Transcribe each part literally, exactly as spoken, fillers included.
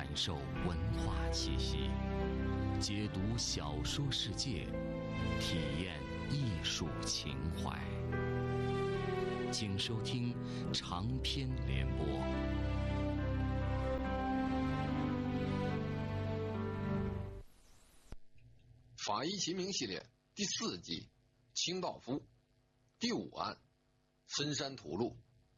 受文化气息，解读小说世界，体验艺术情怀。请收听长篇联播。 法医秦明系列第四季，清道夫，第五案，深山土路。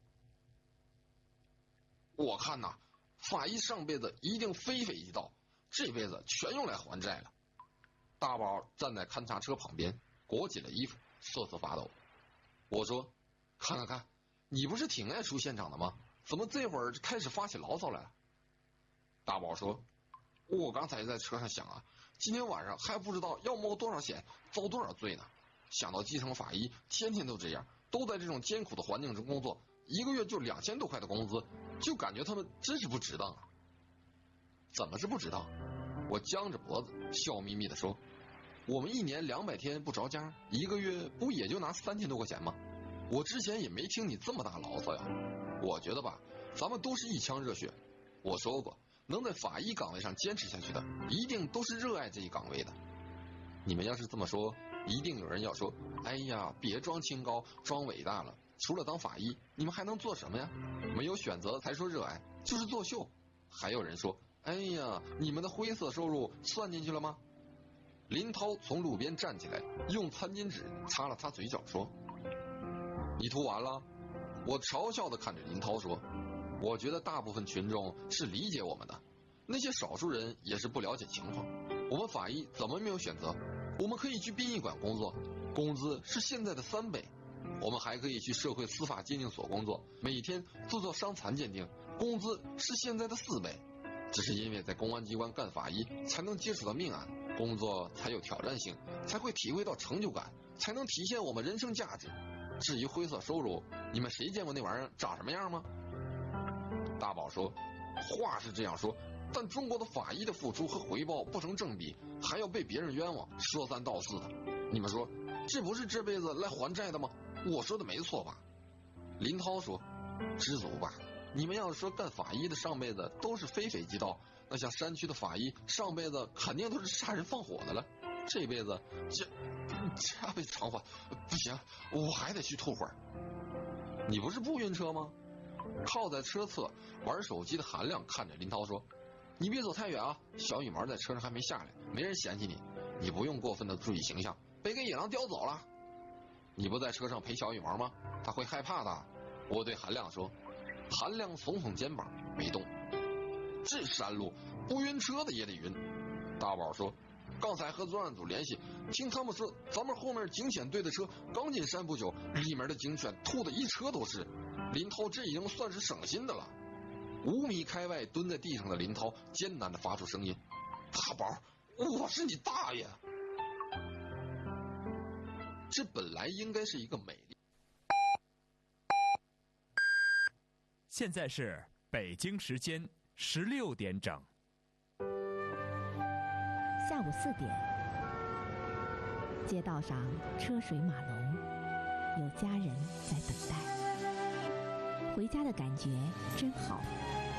我看呐，法医上辈子一定非非一道，这辈子全用来还债了。大宝站在勘察车旁边，裹紧了衣服，瑟瑟发抖。我说：“看看看，你不是挺爱出现场的吗？怎么这会儿开始发起牢骚来了？”大宝说：“我刚才在车上想啊，今天晚上还不知道要冒多少险，遭多少罪呢。想到基层法医天天都这样，都在这种艰苦的环境中工作，一个月就两千多块的工资，就感觉他们真是不值当啊。”怎么是不值当？我僵着脖子，笑眯眯地说：“我们一年两百天不着家，一个月不也就拿三千多块钱吗？我之前也没听你这么大牢骚呀。我觉得吧，咱们都是一腔热血。我说过，能在法医岗位上坚持下去的，一定都是热爱这一岗位的。你们要是这么说，一定有人要说，哎呀，别装清高，装伟大了。除了当法医，你们还能做什么呀？没有选择才说热爱，就是作秀。还有人说，哎呀，你们的灰色收入算进去了吗？”林涛从路边站起来，用餐巾纸擦了擦嘴角，说：“你吐完了？”我嘲笑地看着林涛说：“我觉得大部分群众是理解我们的，那些少数人也是不了解情况。我们法医怎么没有选择？我们可以去殡仪馆工作，工资是现在的三倍；我们还可以去社会司法鉴定所工作，每天做做伤残鉴定，工资是现在的四倍。只是因为在公安机关干法医，才能接触到命案，工作才有挑战性，才会体会到成就感，才能体现我们人生价值。至于灰色收入，你们谁见过那玩意儿长什么样吗？”大宝说：“话是这样说，但中国的法医的付出和回报不成正比，还要被别人冤枉，说三道四的。你们说，这不是这辈子来还债的吗？我说的没错吧？”林涛说：“知足吧。你们要是说干法医的上辈子都是非匪即盗，那像山区的法医上辈子肯定都是杀人放火的了，这辈子这加倍偿还，不行，我还得去吐会儿。”你不是不晕车吗？靠在车侧玩手机的韩亮看着林涛说：“你别走太远啊，小羽毛在车上还没下来，没人嫌弃你，你不用过分的注意形象，被给野狼叼走了。你不在车上陪小羽毛吗？他会害怕的。”我对韩亮说。韩亮耸耸肩膀没动。这山路不晕车的也得晕。大宝说：“刚才和专案组联系，听他们说咱们后面警犬队的车刚进山不久，里面的警犬吐的一车都是。林涛这已经算是省心的了。”五米开外蹲在地上的林涛艰难地发出声音：“大宝，我是你大爷！”这本来应该是一个美丽。 现在是北京时间十六点整。 下午四点，街道上车水马龙，有家人在等待。回家的感觉真好。